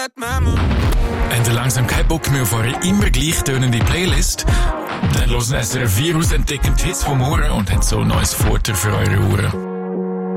Habt ihr langsam keinen Bock mehr auf eure immer gleich tönende Playlist? Dann hören SRF 4 aus, entdecken die Hits vom Ohren und haben so ein neues Futter für eure Ohren.